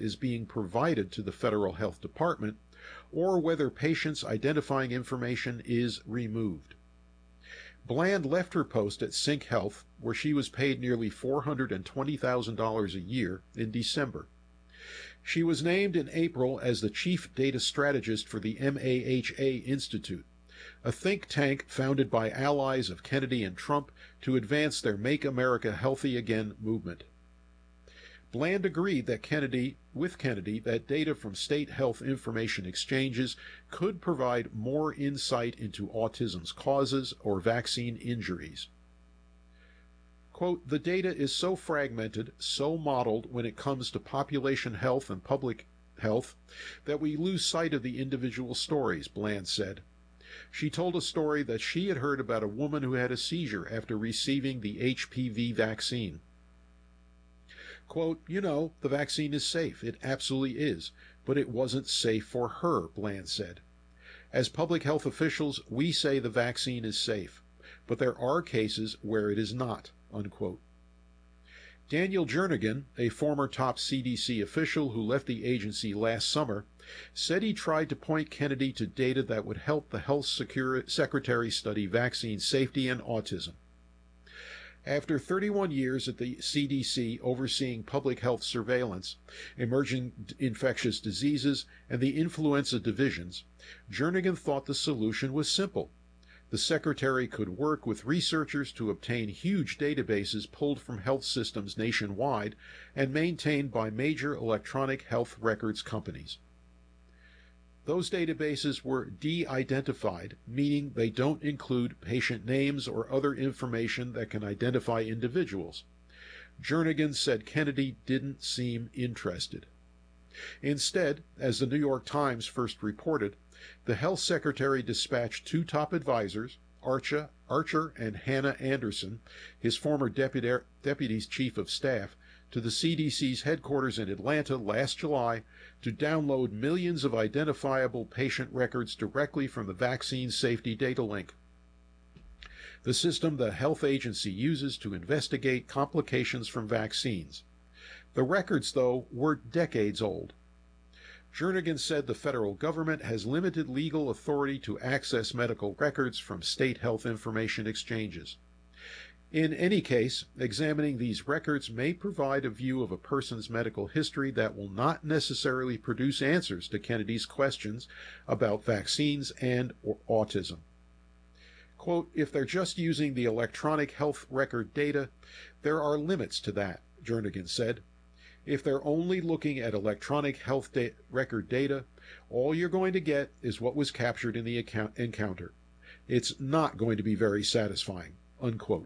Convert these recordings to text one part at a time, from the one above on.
is being provided to the Federal Health Department or whether patients' identifying information is removed. Bland left her post at Sync Health, where she was paid nearly $420,000 a year, in December. She was named in April as the chief data strategist for the MAHA Institute, a think tank founded by allies of Kennedy and Trump to advance their Make America Healthy Again movement. Bland agreed that Kennedy that data from state health information exchanges could provide more insight into autism's causes or vaccine injuries. Quote, the data is so fragmented, so modeled when it comes to population health and public health, that we lose sight of the individual stories, Bland said. She told a story that she had heard about a woman who had a seizure after receiving the HPV vaccine. Quote, the vaccine is safe. It absolutely is. But it wasn't safe for her, Bland said. As public health officials, we say the vaccine is safe. But there are cases where it is not, unquote. Daniel Jernigan, a former top CDC official who left the agency last summer, said he tried to point Kennedy to data that would help the health secretary study vaccine safety and autism. After 31 years at the CDC overseeing public health surveillance, emerging infectious diseases, and the influenza divisions, Jernigan thought the solution was simple. The secretary could work with researchers to obtain huge databases pulled from health systems nationwide and maintained by major electronic health records companies. Those databases were de-identified, meaning they don't include patient names or other information that can identify individuals. Jernigan said Kennedy didn't seem interested. Instead, as the New York Times first reported, the health secretary dispatched two top advisors, Archer and Hannah Anderson, his former deputy's chief of staff, to the CDC's headquarters in Atlanta last July to download millions of identifiable patient records directly from the Vaccine Safety Data Link, the system the health agency uses to investigate complications from vaccines. The records, though, were decades old. Jernigan said the federal government has limited legal authority to access medical records from state health information exchanges. In any case, examining these records may provide a view of a person's medical history that will not necessarily produce answers to Kennedy's questions about vaccines and autism. Quote, if they're just using the electronic health record data, there are limits to that, Jernigan said. If they're only looking at electronic health record data, all you're going to get is what was captured in the encounter. It's not going to be very satisfying, unquote.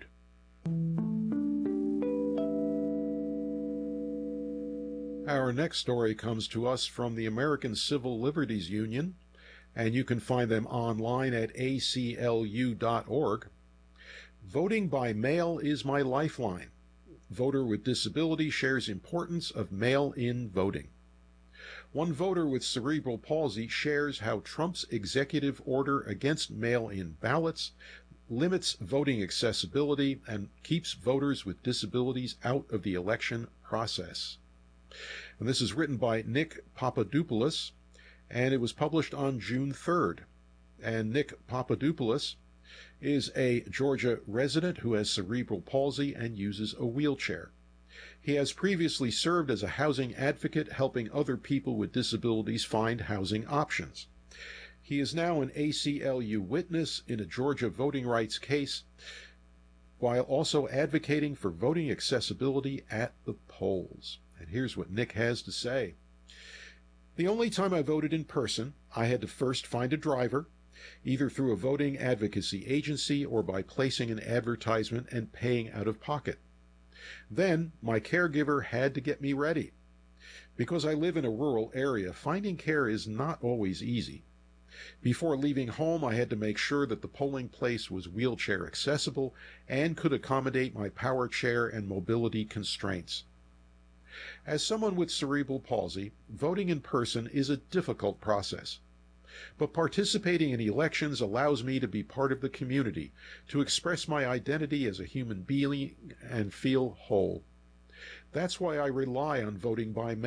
Our next story comes to us from the American Civil Liberties Union, and you can find them online at aclu.org. Voting by mail is my lifeline. Voter with disability shares importance of mail-in voting. One voter with cerebral palsy shares how Trump's executive order against mail-in ballots limits voting accessibility and keeps voters with disabilities out of the election process. And this is written by Nick Papadopoulos, and it was published on June 3rd. And Nick Papadopoulos is a Georgia resident who has cerebral palsy and uses a wheelchair. He has previously served as a housing advocate helping other people with disabilities find housing options. He is now an ACLU witness in a Georgia voting rights case, while also advocating for voting accessibility at the polls. And here's what Nick has to say. The only time I voted in person, I had to first find a driver, either through a voting advocacy agency or by placing an advertisement and paying out of pocket. Then, my caregiver had to get me ready. Because I live in a rural area, finding care is not always easy. Before leaving home, I had to make sure that the polling place was wheelchair accessible and could accommodate my power chair and mobility constraints. As someone with cerebral palsy, voting in person is a difficult process. But participating in elections allows me to be part of the community, to express my identity as a human being and feel whole. That's why I rely on voting by mail,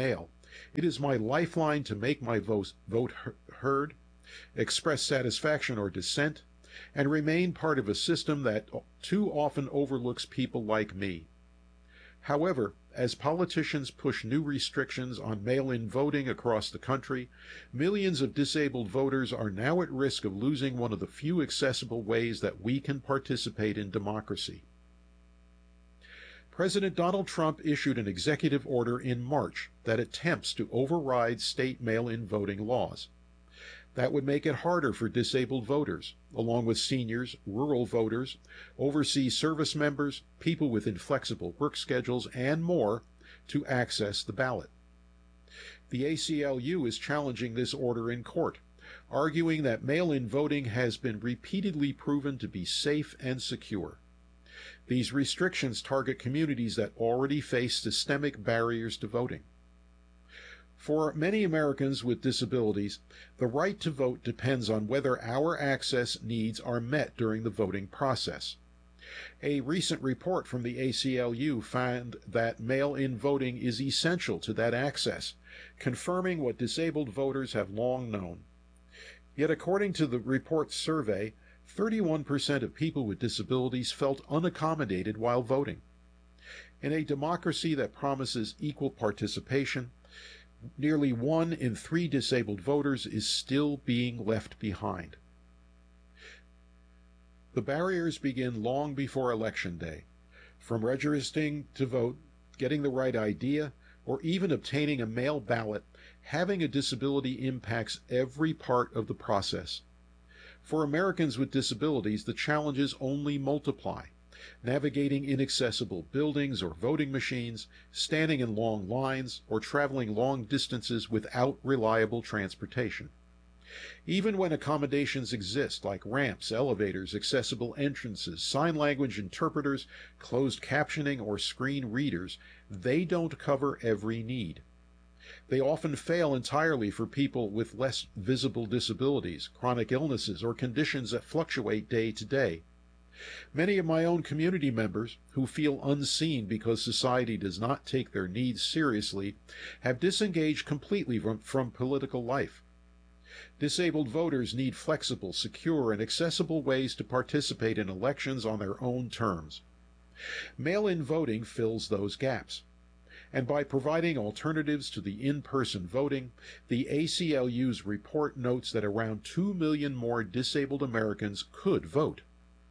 It is my lifeline to make my vote heard, express satisfaction or dissent, and remain part of a system that too often overlooks people like me. However, as politicians push new restrictions on mail-in voting across the country, millions of disabled voters are now at risk of losing one of the few accessible ways that we can participate in democracy. President Donald Trump issued an executive order in March that attempts to override state mail-in voting laws. That would make it harder for disabled voters, along with seniors, rural voters, overseas service members, people with inflexible work schedules, and more, to access the ballot. The ACLU is challenging this order in court, arguing that mail-in voting has been repeatedly proven to be safe and secure. These restrictions target communities that already face systemic barriers to voting. For many Americans with disabilities, the right to vote depends on whether our access needs are met during the voting process. A recent report from the ACLU found that mail-in voting is essential to that access, confirming what disabled voters have long known. Yet according to the report's survey, 31% of people with disabilities felt unaccommodated while voting. In a democracy that promises equal participation, nearly 1 in 3 disabled voters is still being left behind. The barriers begin long before Election Day. From registering to vote, getting the right idea, or even obtaining a mail ballot, having a disability impacts every part of the process. For Americans with disabilities, the challenges only multiply. Navigating inaccessible buildings or voting machines, standing in long lines, or traveling long distances without reliable transportation. Even when accommodations exist, like ramps, elevators, accessible entrances, sign language interpreters, closed captioning, or screen readers, they don't cover every need. They often fail entirely for people with less visible disabilities, chronic illnesses, or conditions that fluctuate day to day. Many of my own community members, who feel unseen because society does not take their needs seriously, have disengaged completely from political life. Disabled voters need flexible, secure, and accessible ways to participate in elections on their own terms. Mail-in voting fills those gaps. And by providing alternatives to the in-person voting, the ACLU's report notes that around 2 million more disabled Americans could vote.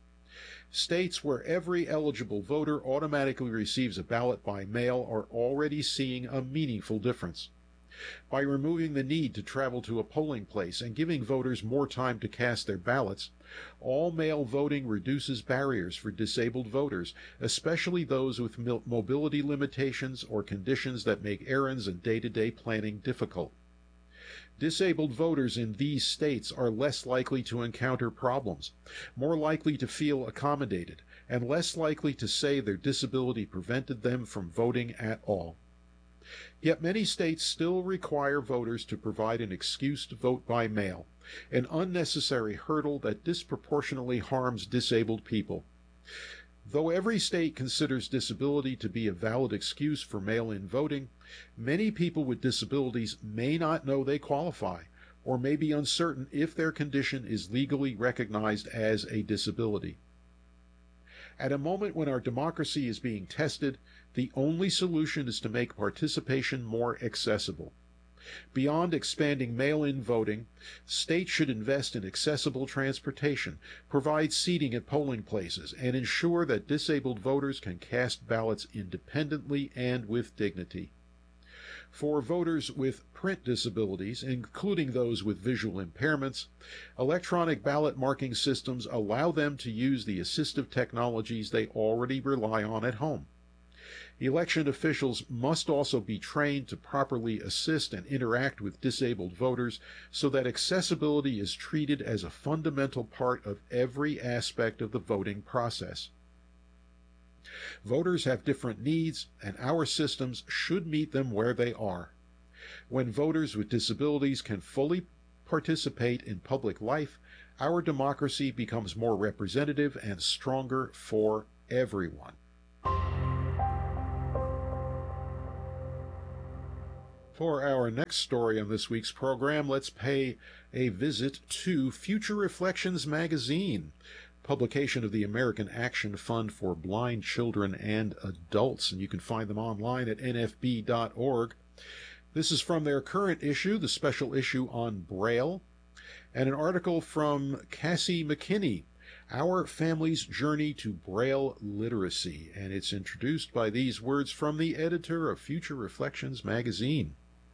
States where every eligible voter automatically receives a ballot by mail are already seeing a meaningful difference. By removing the need to travel to a polling place and giving voters more time to cast their ballots, all-mail voting reduces barriers for disabled voters, especially those with mobility limitations or conditions that make errands and day-to-day planning difficult. Disabled voters in these states are less likely to encounter problems, more likely to feel accommodated, and less likely to say their disability prevented them from voting at all. Yet many states still require voters to provide an excuse to vote by mail, an unnecessary hurdle that disproportionately harms disabled people. Though every state considers disability to be a valid excuse for mail-in voting, many people with disabilities may not know they qualify, or may be uncertain if their condition is legally recognized as a disability. At a moment when our democracy is being tested, the only solution is to make participation more accessible. Beyond expanding mail-in voting, states should invest in accessible transportation, provide seating at polling places, and ensure that disabled voters can cast ballots independently and with dignity. For voters with print disabilities, including those with visual impairments, electronic ballot marking systems allow them to use the assistive technologies they already rely on at home. Election officials must also be trained to properly assist and interact with disabled voters so that accessibility is treated as a fundamental part of every aspect of the voting process. Voters have different needs, and our systems should meet them where they are. When voters with disabilities can fully participate in public life, our democracy becomes more representative and stronger for everyone. For our next story on this week's program, let's pay a visit to Future Reflections magazine, publication of the American Action Fund for Blind Children and Adults, and you can find them online at nfb.org. This is from their current issue, the special issue on Braille, and an article from Cassie McKinney, Our Family's Journey to Braille Literacy, and it's introduced by these words from the editor of Future Reflections magazine.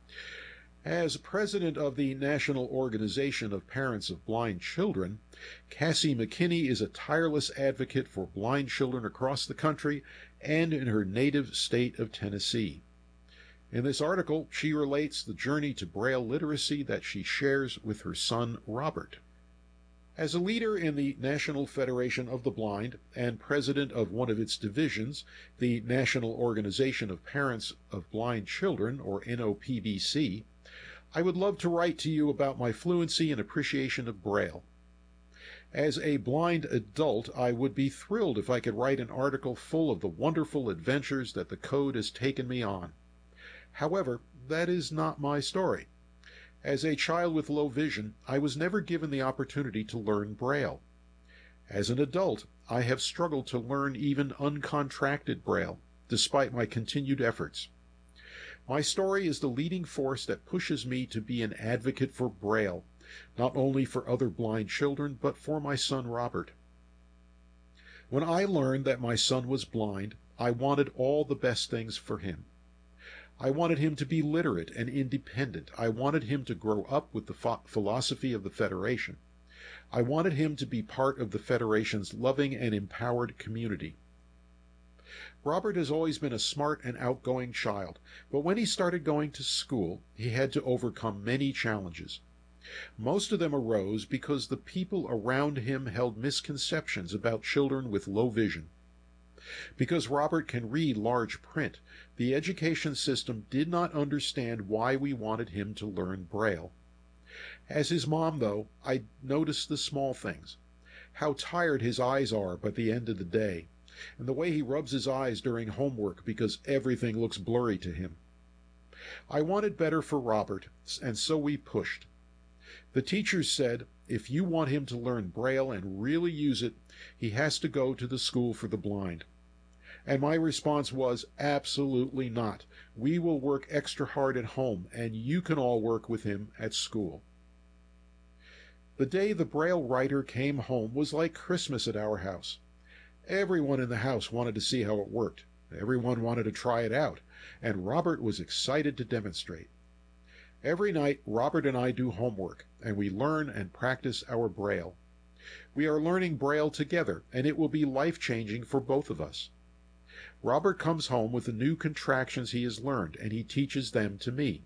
As president of the National Organization of Parents of Blind Children, Cassie McKinney is a tireless advocate for blind children across the country and in her native state of Tennessee. In this article, she relates the journey to Braille literacy that she shares with her son, Robert. As a leader in the National Federation of the Blind and president of one of its divisions, the National Organization of Parents of Blind Children, or NOPBC, I would love to write to you about my fluency and appreciation of Braille. As a blind adult, I would be thrilled if I could write an article full of the wonderful adventures that the code has taken me on. However, that is not my story. As a child with low vision, I was never given the opportunity to learn Braille. As an adult, I have struggled to learn even uncontracted Braille, despite my continued efforts. My story is the leading force that pushes me to be an advocate for Braille, not only for other blind children, but for my son Robert. When I learned that my son was blind, I wanted all the best things for him. I wanted him to be literate and independent. I wanted him to grow up with the philosophy of the Federation. I wanted him to be part of the Federation's loving and empowered community. Robert has always been a smart and outgoing child, but when he started going to school, he had to overcome many challenges. Most of them arose because the people around him held misconceptions about children with low vision. Because Robert can read large print, the education system did not understand why we wanted him to learn Braille. As his mom, though, I noticed the small things. How tired his eyes are by the end of the day, and the way he rubs his eyes during homework because everything looks blurry to him. I wanted better for Robert, and so we pushed. The teachers said, if you want him to learn Braille and really use it, he has to go to the School for the Blind. And my response was, absolutely not. We will work extra hard at home, and you can all work with him at school. The day the Braille writer came home was like Christmas at our house. Everyone in the house wanted to see how it worked. Everyone wanted to try it out, and Robert was excited to demonstrate. Every night, Robert and I do homework, and we learn and practice our Braille. We are learning Braille together, and it will be life-changing for both of us. Robert comes home with the new contractions he has learned, and he teaches them to me.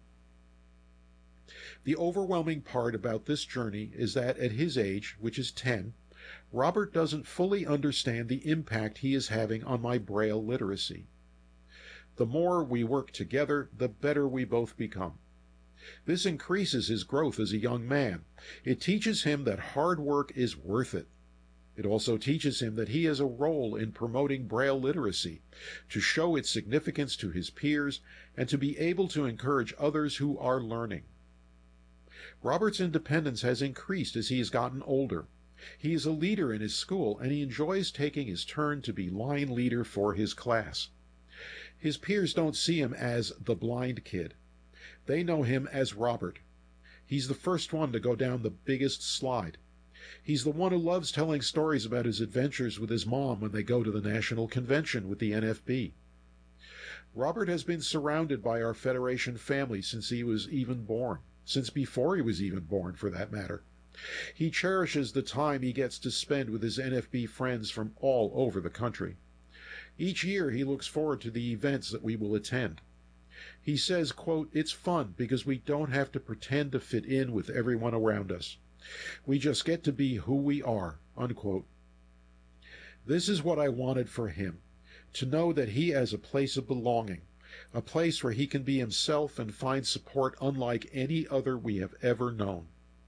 The overwhelming part about this journey is that at his age, which is 10, Robert doesn't fully understand the impact he is having on my Braille literacy. The more we work together, the better we both become. This increases his growth as a young man. It teaches him that hard work is worth it. It also teaches him that he has a role in promoting Braille literacy, to show its significance to his peers, and to be able to encourage others who are learning. Robert's independence has increased as he has gotten older. He is a leader in his school, and he enjoys taking his turn to be line leader for his class. His peers don't see him as the blind kid. They know him as Robert. He's the first one to go down the biggest slide. He's the one who loves telling stories about his adventures with his mom when they go to the national convention with the NFB. Robert has been surrounded by our Federation family since he was even born, since before he was even born, for that matter. He cherishes the time he gets to spend with his NFB friends from all over the country. Each year he looks forward to the events that we will attend. He says, quote, "It's fun because we don't have to pretend to fit in with everyone around us. We just get to be who we are," unquote. This is what I wanted for him, to know that he has a place of belonging, a place where he can be himself and find support unlike any other we have ever known.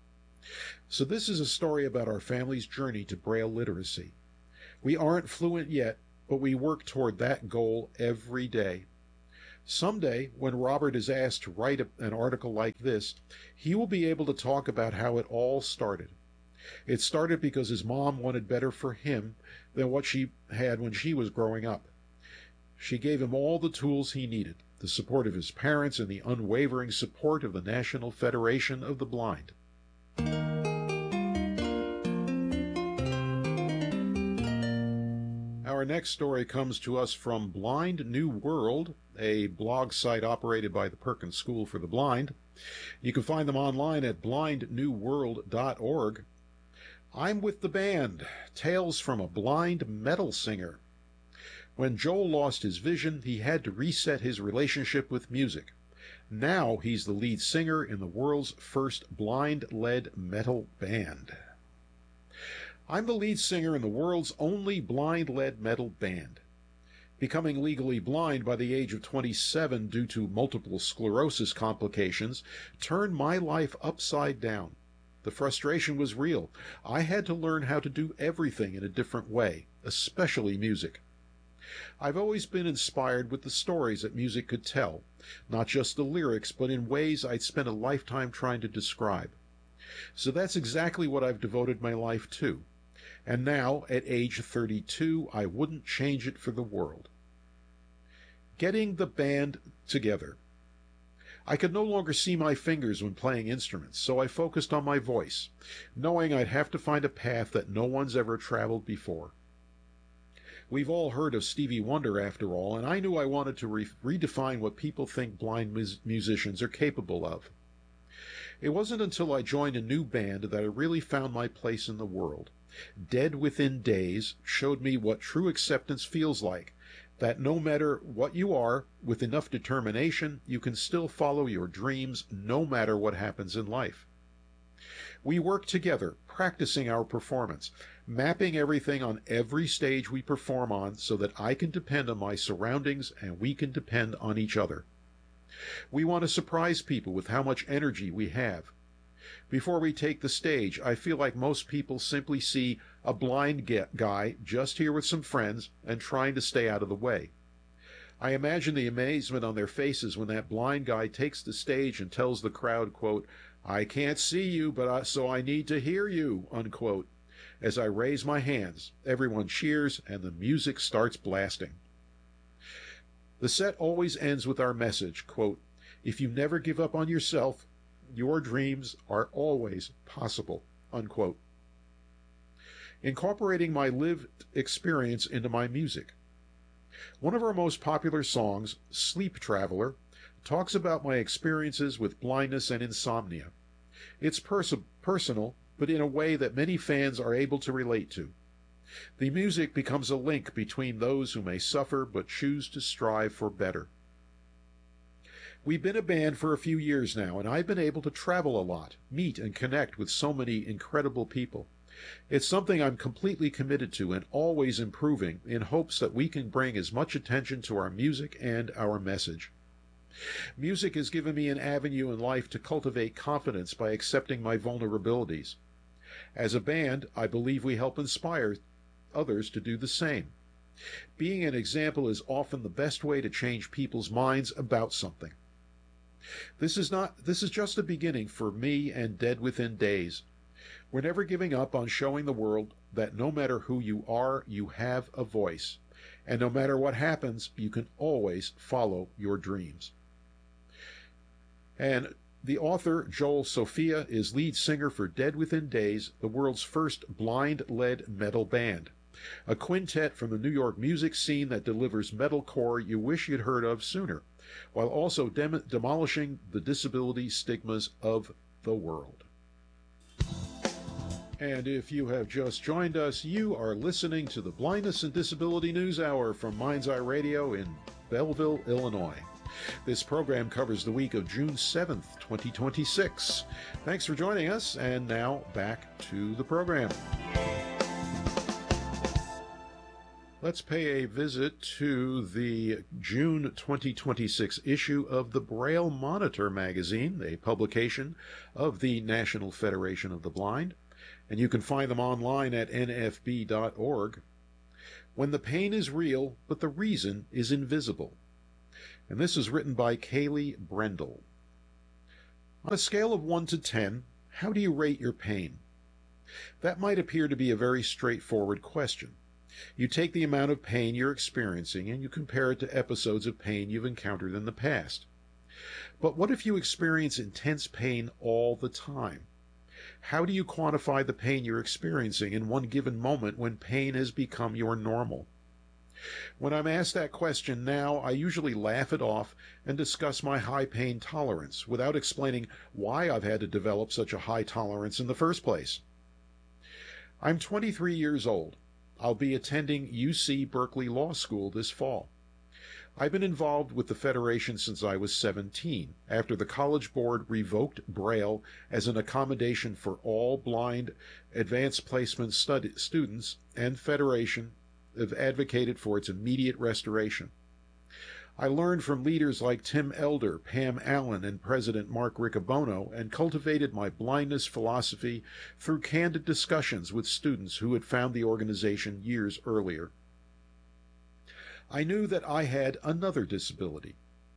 So this is a story about our family's journey to Braille literacy. We aren't fluent yet, but we work toward that goal every day. Someday, when Robert is asked to write an article like this, he will be able to talk about how it all started. It started because his mom wanted better for him than what she had when she was growing up. She gave him all the tools he needed, the support of his parents and the unwavering support of the National Federation of the Blind. Our next story comes to us from Blind New World, a blog site operated by the Perkins School for the Blind. You can find them online at blindnewworld.org. I'm with the band, Tales from a Blind Metal Singer. When Joel lost his vision, he had to reset his relationship with music. Now he's the lead singer in the world's first blind-led metal band. I'm the lead singer in the world's only blind-led metal band. Becoming legally blind by the age of 27 due to multiple sclerosis complications turned my life upside down. The frustration was real. I had to learn how to do everything in a different way, especially music. I've always been inspired with the stories that music could tell, not just the lyrics, but in ways I'd spent a lifetime trying to describe. So that's exactly what I've devoted my life to. And now, at age 32, I wouldn't change it for the world. Getting the band together. I could no longer see my fingers when playing instruments, so I focused on my voice, knowing I'd have to find a path that no one's ever traveled before. We've all heard of Stevie Wonder, after all, and I knew I wanted to redefine what people think blind musicians are capable of. It wasn't until I joined a new band that I really found my place in the world. Dead Within Days showed me what true acceptance feels like, that no matter what you are, with enough determination, you can still follow your dreams no matter what happens in life. We work together, practicing our performance, mapping everything on every stage we perform on so that I can depend on my surroundings and we can depend on each other. We want to surprise people with how much energy we have. Before we take the stage, I feel like most people simply see a blind guy just here with some friends and trying to stay out of the way. I imagine the amazement on their faces when that blind guy takes the stage and tells the crowd, quote, "I can't see you, so I need to hear you," unquote. As I raise my hands, everyone cheers and the music starts blasting. The set always ends with our message, quote, "If you never give up on yourself, your dreams are always possible," unquote. Incorporating my lived experience into my music. One of our most popular songs, Sleep Traveler, talks about my experiences with blindness and insomnia. It's personal, but in a way that many fans are able to relate to. The music becomes a link between those who may suffer but choose to strive for better. We've been a band for a few years now, and I've been able to travel a lot, meet and connect with so many incredible people. It's something I'm completely committed to and always improving in hopes that we can bring as much attention to our music and our message. Music has given me an avenue in life to cultivate confidence by accepting my vulnerabilities. As a band, I believe we help inspire others to do the same. Being an example is often the best way to change people's minds about something. This is just the beginning for me and Dead Within Days. We're never giving up on showing the world that no matter who you are, you have a voice. And no matter what happens, you can always follow your dreams. And the author, Joel Sophia, is lead singer for Dead Within Days, the world's first blind-led metal band. A quintet from the New York music scene that delivers metalcore you wish you'd heard of sooner, while also demolishing the disability stigmas of the world. And if you have just joined us, you are listening to the Blindness and Disability News Hour from Mind's Eye Radio in Belleville, Illinois. This program covers the week of June 7th, 2026. Thanks for joining us, and now back to the program. Let's pay a visit to the June 2026 issue of the Braille Monitor magazine, a publication of the National Federation of the Blind, and you can find them online at nfb.org. When the pain is real, but the reason is invisible. and this is written by Kaylee Brendel. On a scale of 1 to 10, how do you rate your pain? That might appear to be a very straightforward question. You take the amount of pain you're experiencing and you compare it to episodes of pain you've encountered in the past. But what if you experience intense pain all the time? How do you quantify the pain you're experiencing in one given moment when pain has become your normal? When I'm asked that question now, I usually laugh it off and discuss my high pain tolerance without explaining why I've had to develop such a high tolerance in the first place. I'm 23 years old. I'll be attending UC Berkeley Law School this fall. I've been involved with the Federation since I was 17, after the College Board revoked Braille as an accommodation for all blind advanced placement students, and Federation have advocated for its immediate restoration. I learned from leaders like Tim Elder, Pam Allen, and President Mark Riccobono, and cultivated my blindness philosophy through candid discussions with students who had found the organization years earlier. I knew that I had another disability.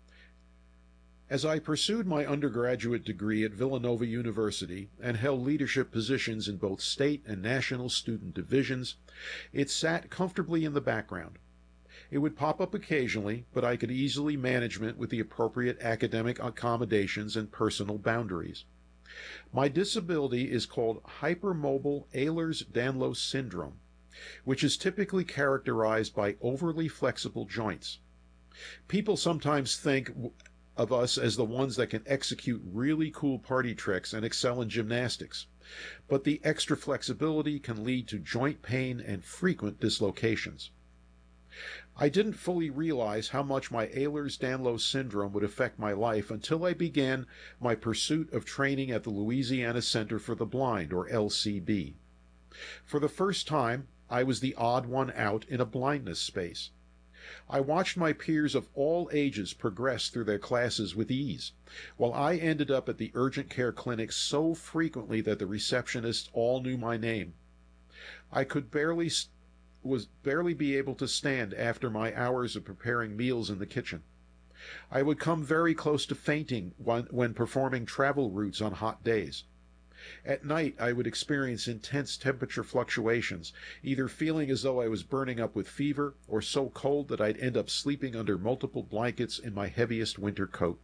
As I pursued my undergraduate degree at Villanova University and held leadership positions in both state and national student divisions, it sat comfortably in the background. It would pop up occasionally, but I could easily manage it with the appropriate academic accommodations and personal boundaries. My disability is called hypermobile Ehlers-Danlos syndrome, which is typically characterized by overly flexible joints. People sometimes think of us as the ones that can execute really cool party tricks and excel in gymnastics, but the extra flexibility can lead to joint pain and frequent dislocations. I didn't fully realize how much my Ehlers-Danlos syndrome would affect my life until I began my pursuit of training at the Louisiana Center for the Blind, or LCB. For the first time, I was the odd one out in a blindness space. I watched my peers of all ages progress through their classes with ease, while I ended up at the urgent care clinic so frequently that the receptionists all knew my name. I could barely be able to stand after my hours of preparing meals in the kitchen. I would come very close to fainting when performing travel routes on hot days. At night, I would experience intense temperature fluctuations, either feeling as though I was burning up with fever or so cold that I'd end up sleeping under multiple blankets in my heaviest winter coat.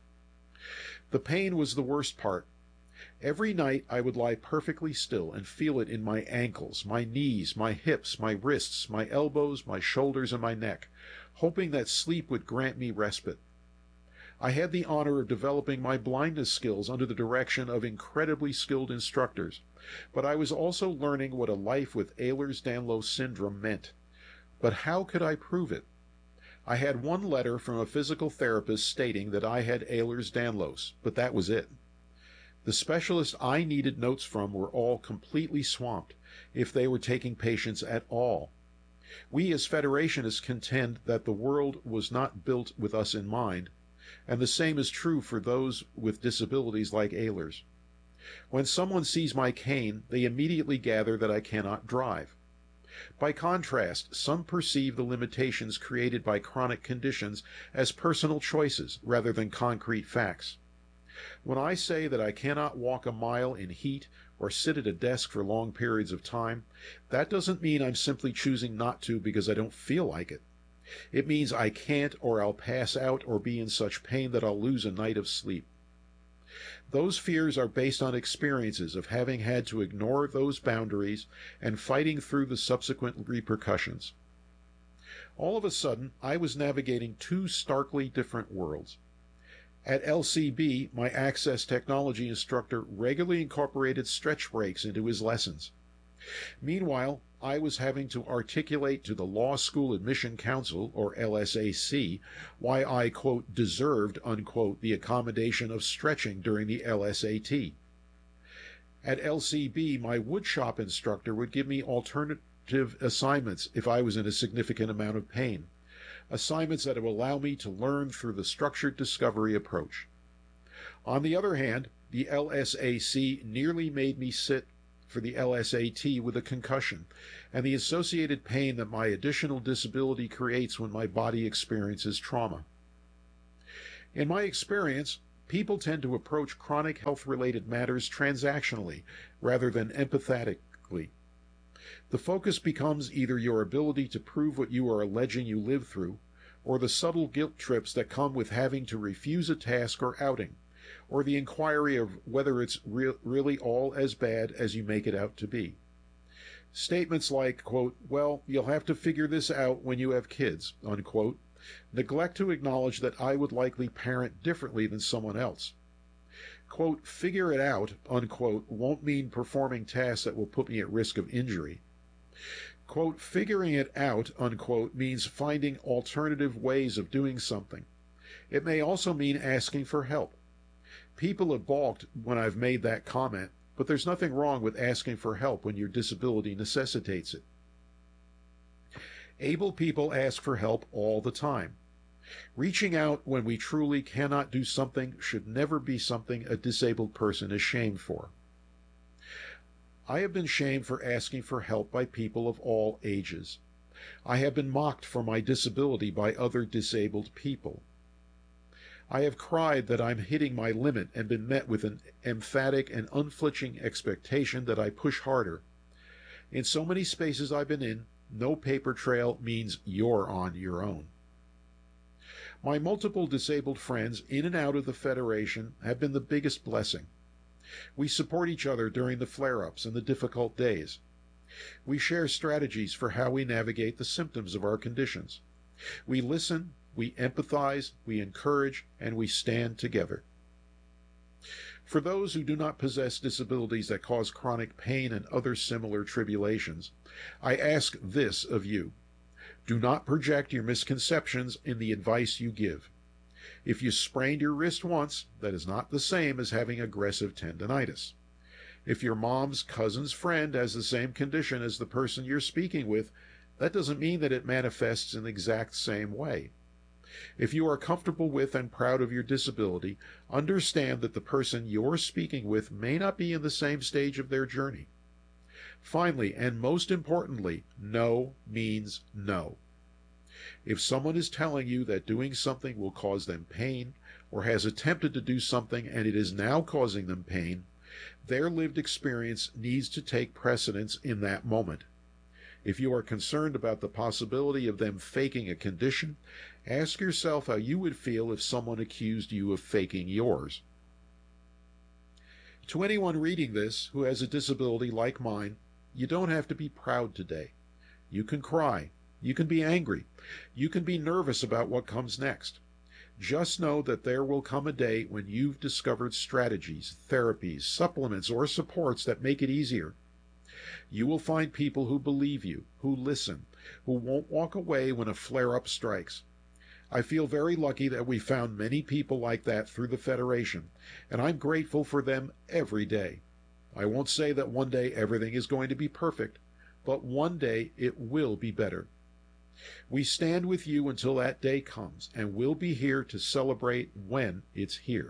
The pain was the worst part. Every night I would lie perfectly still and feel it in my ankles, my knees, my hips, my wrists, my elbows, my shoulders, and my neck, hoping that sleep would grant me respite. I had the honor of developing my blindness skills under the direction of incredibly skilled instructors, but I was also learning what a life with Ehlers-Danlos syndrome meant. But how could I prove it? I had one letter from a physical therapist stating that I had Ehlers-Danlos, but that was it. The specialists I needed notes from were all completely swamped, if they were taking patients at all. We as Federationists contend that the world was not built with us in mind, and the same is true for those with disabilities like Ehlers. When someone sees my cane, they immediately gather that I cannot drive. By contrast, some perceive the limitations created by chronic conditions as personal choices rather than concrete facts. When I say that I cannot walk a mile in heat or sit at a desk for long periods of time, that doesn't mean I'm simply choosing not to because I don't feel like it. It means I can't, or I'll pass out or be in such pain that I'll lose a night of sleep. Those fears are based on experiences of having had to ignore those boundaries and fighting through the subsequent repercussions. All of a sudden, I was navigating two starkly different worlds. At LCB, my access technology instructor regularly incorporated stretch breaks into his lessons. Meanwhile, I was having to articulate to the Law School Admission Council, or LSAC, why I, quote, deserved, unquote, the accommodation of stretching during the LSAT. At LCB, my woodshop instructor would give me alternative assignments if I was in a significant amount of pain. Assignments that would allow me to learn through the structured discovery approach. On the other hand, the LSAC nearly made me sit for the LSAT with a concussion and the associated pain that my additional disability creates when my body experiences trauma. In my experience, people tend to approach chronic health-related matters transactionally rather than empathetically. The focus becomes either your ability to prove what you are alleging you live through, or the subtle guilt trips that come with having to refuse a task or outing, or the inquiry of whether it's really all as bad as you make it out to be. Statements like, quote, well, you'll have to figure this out when you have kids, unquote, neglect to acknowledge that I would likely parent differently than someone else. Quote, figure it out, unquote, won't mean performing tasks that will put me at risk of injury. Quote, figuring it out, unquote, means finding alternative ways of doing something. It may also mean asking for help. People have balked when I've made that comment, but there's nothing wrong with asking for help when your disability necessitates it. Able people ask for help all the time. Reaching out when we truly cannot do something should never be something a disabled person is shamed for. I have been shamed for asking for help by people of all ages. I have been mocked for my disability by other disabled people. I have cried that I'm hitting my limit and been met with an emphatic and unflinching expectation that I push harder. In so many spaces I've been in, no paper trail means you're on your own. My multiple disabled friends in and out of the Federation have been the biggest blessing. We support each other during the flare-ups and the difficult days. We share strategies for how we navigate the symptoms of our conditions. We listen, we empathize, we encourage, and we stand together. For those who do not possess disabilities that cause chronic pain and other similar tribulations, I ask this of you. Do not project your misconceptions in the advice you give. If you sprained your wrist once, that is not the same as having aggressive tendonitis. If your mom's cousin's friend has the same condition as the person you're speaking with, that doesn't mean that it manifests in the exact same way. If you are comfortable with and proud of your disability, understand that the person you're speaking with may not be in the same stage of their journey. Finally, and most importantly, no means no. If someone is telling you that doing something will cause them pain, or has attempted to do something and it is now causing them pain, their lived experience needs to take precedence in that moment. If you are concerned about the possibility of them faking a condition, ask yourself how you would feel if someone accused you of faking yours. To anyone reading this who has a disability like mine, you don't have to be proud today. You can cry. You can be angry. You can be nervous about what comes next. Just know that there will come a day when you've discovered strategies, therapies, supplements, or supports that make it easier. You will find people who believe you, who listen, who won't walk away when a flare-up strikes. I feel very lucky that we found many people like that through the Federation, and I'm grateful for them every day. I won't say that one day everything is going to be perfect, but one day it will be better. We stand with you until that day comes, and we'll be here to celebrate when it's here.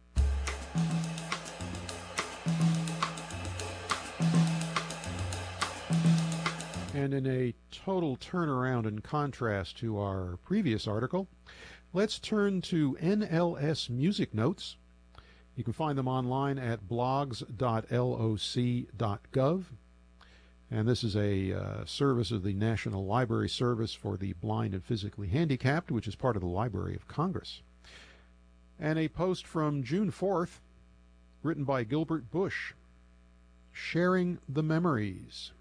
And in a total turnaround and contrast to our previous article, let's turn to NLS Music Notes. You can find them online at blogs.loc.gov. And this is a service of the National Library Service for the Blind and Physically Handicapped, which is part of the Library of Congress. And a post from June 4th, written by Gilbert Bush, Sharing the Memories.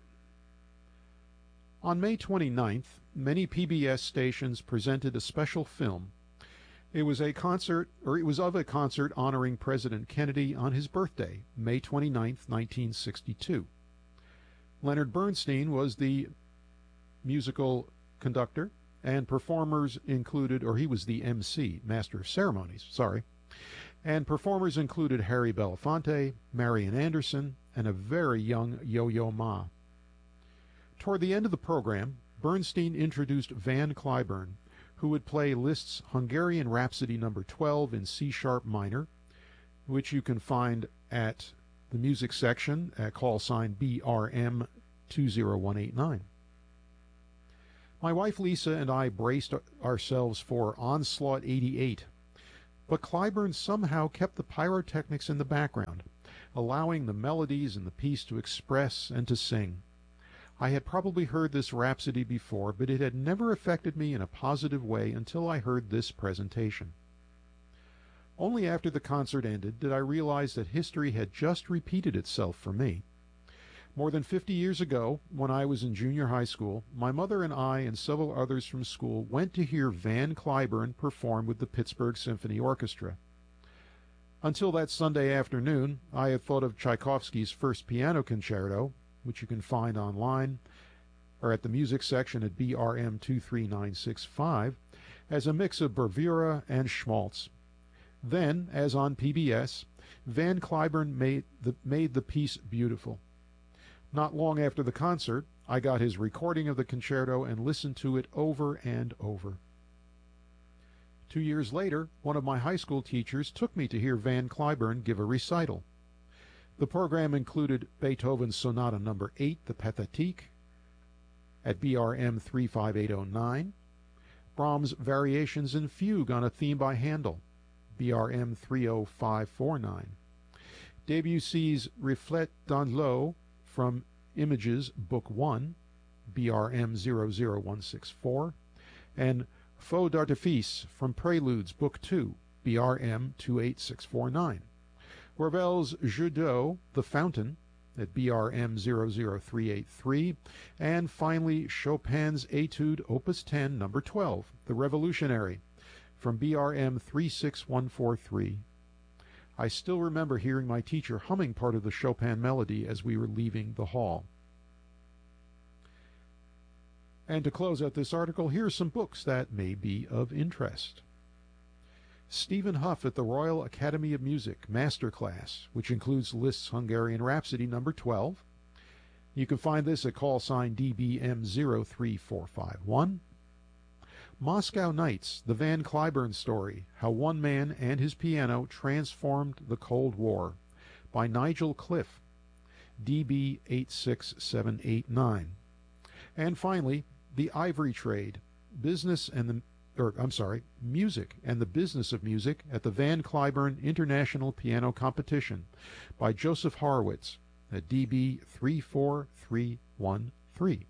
On May 29th, many PBS stations presented a special film. It was of a concert honoring President Kennedy on his birthday, May 29th, 1962. Leonard Bernstein was the musical conductor, and performers included, or he was the MC, Master of Ceremonies, and performers included Harry Belafonte, Marian Anderson, and a very young Yo-Yo Ma. Toward the end of the program, Bernstein introduced Van Cliburn, who would play Liszt's Hungarian Rhapsody No. 12 in C-sharp minor, which you can find at the music section at call sign BRM 20189. My wife Lisa and I braced ourselves for Onslaught 88, but Clyburn somehow kept the pyrotechnics in the background, allowing the melodies in the piece to express and to sing. I had probably heard this rhapsody before, but it had never affected me in a positive way until I heard this presentation. Only after the concert ended did I realize that history had just repeated itself for me. More than 50 years ago, when I was in junior high school, my mother and I and several others from school went to hear Van Cliburn perform with the Pittsburgh Symphony Orchestra. Until that Sunday afternoon, I had thought of Tchaikovsky's First Piano Concerto, which you can find online or at the music section at BRM 23965, as a mix of bravura and schmaltz. Then, as on PBS, Van Cliburn made the piece beautiful. Not long after the concert, I got his recording of the concerto and listened to it over and over. 2 years later, one of my high school teachers took me to hear Van Cliburn give a recital. The program included Beethoven's Sonata No. 8, the Pathétique, at BRM 35809, Brahms' Variations in Fugue on a Theme by Handel, BRM 30549, Debussy's Reflet dans l'eau from Images, Book 1, BRM 00164, and Feux d'Artifice from Preludes, Book 2, BRM 28649. Ravel's Jeu d'eau, The Fountain, at BRM 00383, and finally Chopin's Etude Opus 10, No. 12, The Revolutionary, from BRM 36143. I still remember hearing my teacher humming part of the Chopin melody as we were leaving the hall. And to close out this article, here are some books that may be of interest. Stephen Hough at the Royal Academy of Music, Masterclass, which includes Liszt's Hungarian Rhapsody No. 12. You can find this at call sign DBM 03451. Moscow Nights, The Van Cliburn Story, How One Man and His Piano Transformed the Cold War, by Nigel Cliff, DB 86789. And finally, The Ivory Trade, Music and the Business of Music at the Van Cliburn International Piano Competition, by Joseph Horowitz, at DB 34313.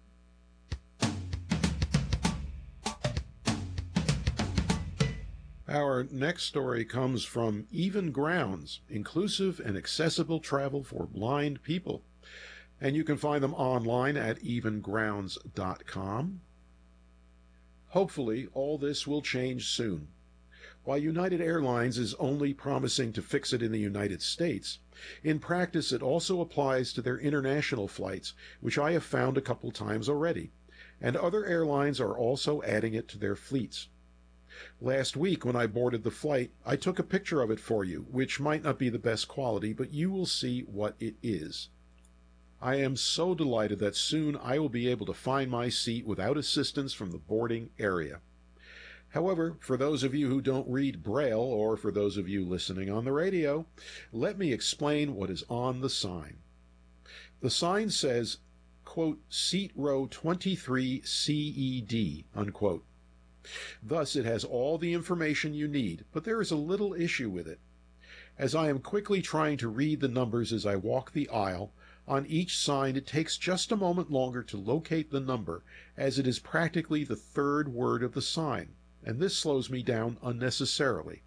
Our next story comes from Even Grounds, Inclusive and Accessible Travel for Blind People. And you can find them online at evengrounds.com. Hopefully, all this will change soon. While United Airlines is only promising to fix it in the United States, in practice it also applies to their international flights, which I have found a couple times already, and other airlines are also adding it to their fleets. Last week, when I boarded the flight, I took a picture of it for you, which might not be the best quality, but you will see what it is. I am so delighted that soon I will be able to find my seat without assistance from the boarding area. However, for those of you who don't read Braille, or for those of you listening on the radio, let me explain what is on the sign. The sign says, quote, Seat Row 23 CED, unquote. Thus, it has all the information you need, but there is a little issue with it. As I am quickly trying to read the numbers as I walk the aisle, on each sign it takes just a moment longer to locate the number, as it is practically the third word of the sign, and this slows me down unnecessarily.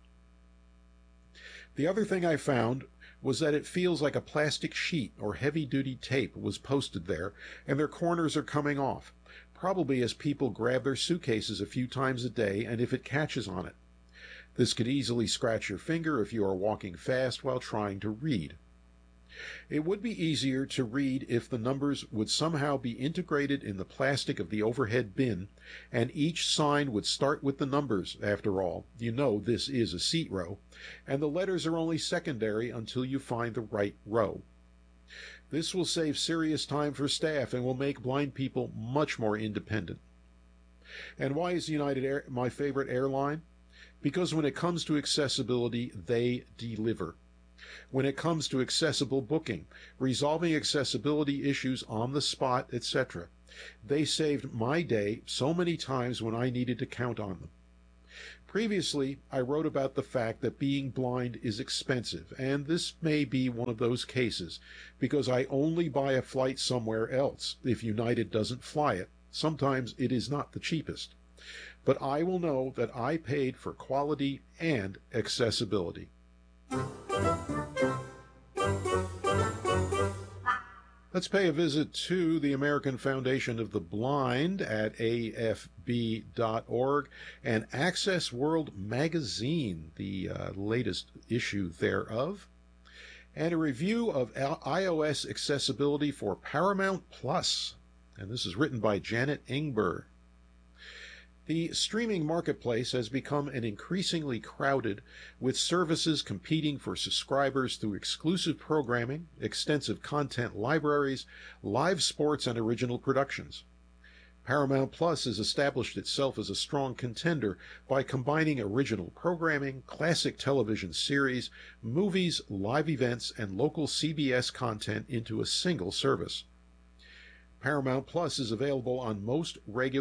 The other thing I found was that it feels like a plastic sheet or heavy-duty tape was posted there, and their corners are coming off, probably as people grab their suitcases a few times a day and if it catches on it. This could easily scratch your finger if you are walking fast while trying to read. It would be easier to read if the numbers would somehow be integrated in the plastic of the overhead bin, and each sign would start with the numbers. After all, you know this is a seat row, and the letters are only secondary until you find the right row. This will save serious time for staff and will make blind people much more independent. And why is United Air my favorite airline? Because when it comes to accessibility, they deliver. When it comes to accessible booking, resolving accessibility issues on the spot, etc., they saved my day so many times when I needed to count on them. Previously, I wrote about the fact that being blind is expensive, and this may be one of those cases, because I only buy a flight somewhere else if United doesn't fly it. Sometimes it is not the cheapest. But I will know that I paid for quality and accessibility. Let's pay a visit to the American Foundation of the Blind at afb.org and Access World Magazine, the latest issue thereof, and a review of iOS accessibility for Paramount Plus. And this is written by Janet Ingber. The streaming marketplace has become an increasingly crowded, with services competing for subscribers through exclusive programming, extensive content libraries, live sports, and original productions. Paramount Plus has established itself as a strong contender by combining original programming, classic television series, movies, live events, and local CBS content into a single service. Paramount Plus is available on most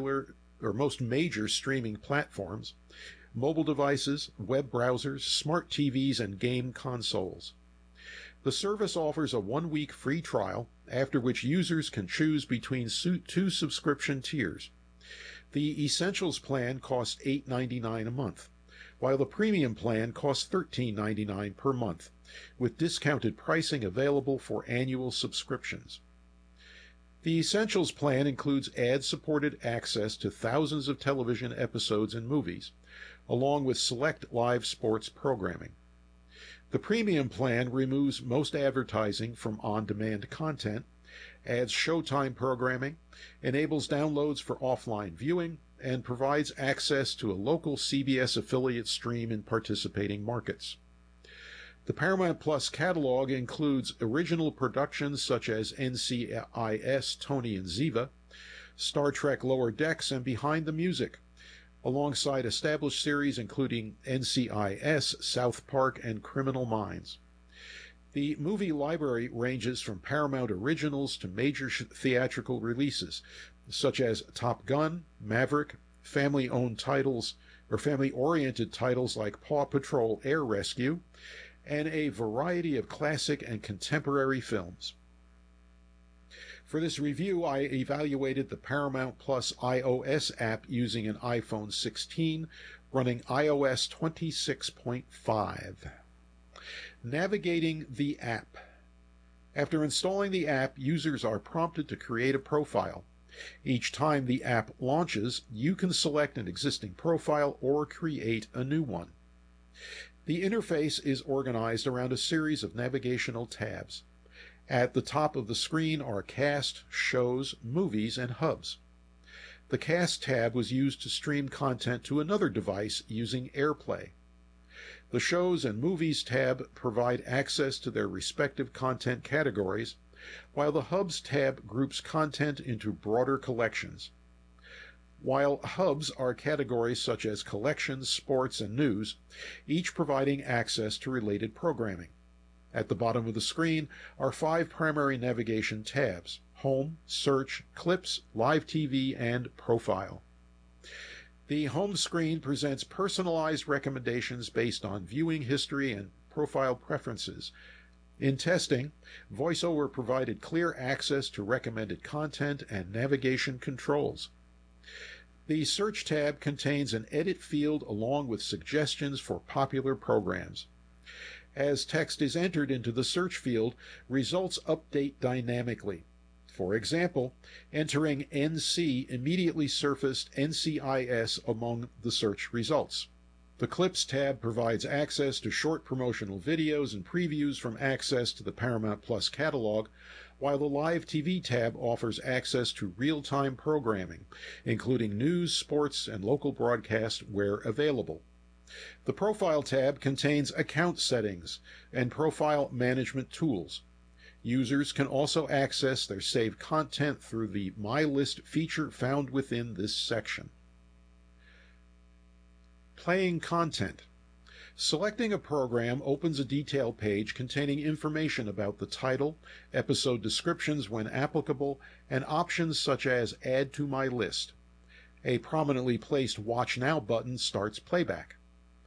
major streaming platforms, mobile devices, web browsers, smart TVs, and game consoles. The service offers a 1-week free trial, after which users can choose between 2 subscription tiers. The Essentials plan costs $8.99 a month, while the Premium plan costs $13.99 per month, with discounted pricing available for annual subscriptions. The Essentials plan includes ad-supported access to thousands of television episodes and movies, along with select live sports programming. The Premium plan removes most advertising from on-demand content, adds Showtime programming, enables downloads for offline viewing, and provides access to a local CBS affiliate stream in participating markets. The Paramount Plus catalog includes original productions such as NCIS Tony and Ziva, Star Trek Lower Decks, and Behind the Music, alongside established series including NCIS, South Park, and Criminal Minds. The movie library ranges from Paramount originals to major theatrical releases, such as Top Gun, Maverick, family-owned titles, or family-oriented titles like Paw Patrol Air Rescue, and a variety of classic and contemporary films. For this review, I evaluated the Paramount Plus iOS app using an iPhone 16 running iOS 26.5. Navigating the app. After installing the app, users are prompted to create a profile. Each time the app launches, you can select an existing profile or create a new one. The interface is organized around a series of navigational tabs. At the top of the screen are Cast, Shows, Movies, and Hubs. The Cast tab was used to stream content to another device using AirPlay. The Shows and Movies tab provide access to their respective content categories, while the Hubs tab groups content into broader collections. While Hubs are categories such as collections, sports, and news, each providing access to related programming. At the bottom of the screen are 5 primary navigation tabs: Home, Search, Clips, Live TV, and Profile. The home screen presents personalized recommendations based on viewing history and profile preferences. In testing, VoiceOver provided clear access to recommended content and navigation controls. The Search tab contains an edit field along with suggestions for popular programs. As text is entered into the search field, results update dynamically. For example, entering NC immediately surfaced NCIS among the search results. The Clips tab provides access to short promotional videos and previews from access to the Paramount Plus catalog, while the Live TV tab offers access to real-time programming, including news, sports, and local broadcast where available. The Profile tab contains account settings and profile management tools. Users can also access their saved content through the My List feature found within this section. Playing content. Selecting a program opens a detail page containing information about the title, episode descriptions when applicable, and options such as Add to My List. A prominently placed Watch Now button starts playback.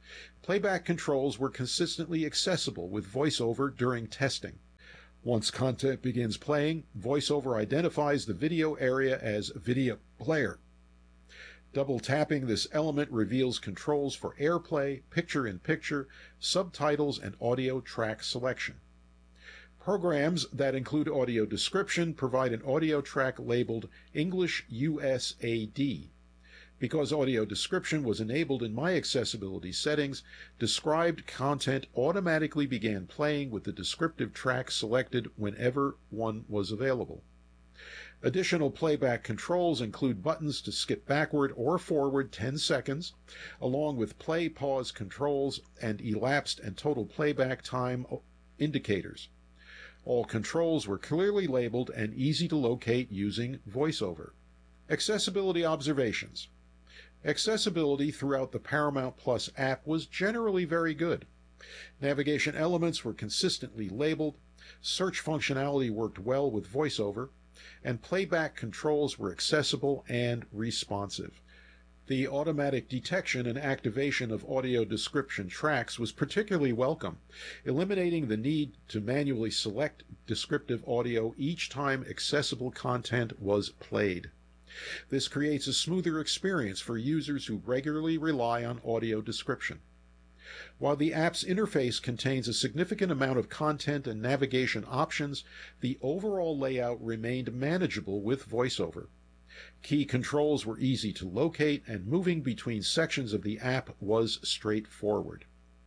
Playback controls were consistently accessible with VoiceOver during testing. Once content begins playing, VoiceOver identifies the video area as Video Player. Double tapping this element reveals controls for AirPlay, Picture-in-Picture, subtitles, and audio track selection. Programs that include audio description provide an audio track labeled English USAD. Because audio description was enabled in my accessibility settings, described content automatically began playing with the descriptive track selected whenever one was available. Additional playback controls include buttons to skip backward or forward 10 seconds, along with play-pause controls and elapsed and total playback time indicators. All controls were clearly labeled and easy to locate using VoiceOver. Accessibility observations. Accessibility throughout the Paramount Plus app was generally very good. Navigation elements were consistently labeled, search functionality worked well with VoiceOver, and playback controls were accessible and responsive. The automatic detection and activation of audio description tracks was particularly welcome, eliminating the need to manually select descriptive audio each time accessible content was played. This creates a smoother experience for users who regularly rely on audio description. While the app's interface contains a significant amount of content and navigation options, the overall layout remained manageable with VoiceOver. Key controls were easy to locate, and moving between sections of the app was straightforward.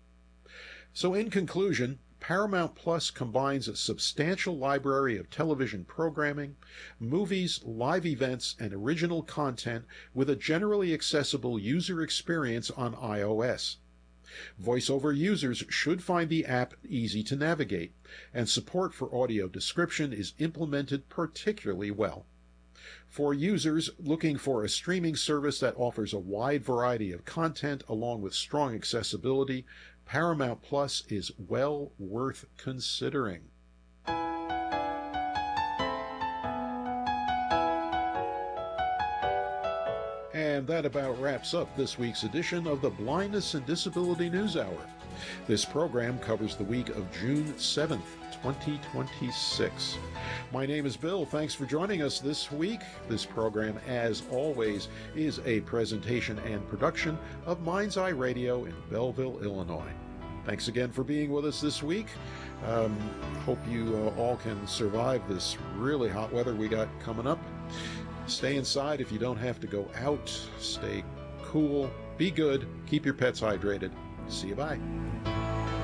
So in conclusion, Paramount Plus combines a substantial library of television programming, movies, live events, and original content with a generally accessible user experience on iOS. VoiceOver users should find the app easy to navigate, and support for audio description is implemented particularly well. For users looking for a streaming service that offers a wide variety of content along with strong accessibility, Paramount Plus is well worth considering. And that about wraps up this week's edition of the Blindness and Disability News Hour. This program covers the week of June 7th, 2026. My name is Bill. Thanks for joining us this week. This program, as always, is a presentation and production of Mind's Eye Radio in Belleville, Illinois. Thanks again for being with us this week. Hope you all can survive this really hot weather we got coming up. Stay inside if you don't have to go out. Stay cool. Be good. Keep your pets hydrated. See you. Bye.